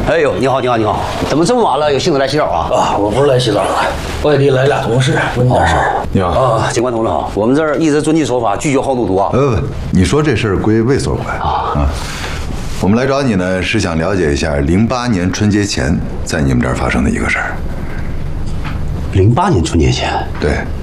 哎呦，你好，你好，你好，怎么这么晚了，有兴致来洗澡啊？ 啊，我不是来洗澡的，外地来俩同事，问你点事儿。 你好， 啊，警官同志好，我们这儿一直遵纪守法，拒绝好赌毒啊。 你说这事儿归卫所管啊。我们来找你呢，是想了解一下08年春节前在你们这儿发生的一个事儿。 08年春节前， 对。